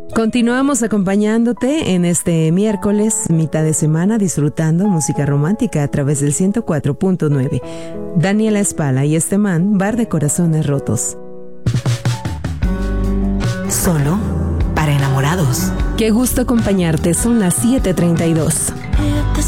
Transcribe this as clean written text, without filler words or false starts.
Continuamos acompañándote en este miércoles, mitad de semana, disfrutando música romántica a través del 104.9. Daniela Espala y este man, Bar de Corazones Rotos. Solo para enamorados. Qué gusto acompañarte, son las 7:32.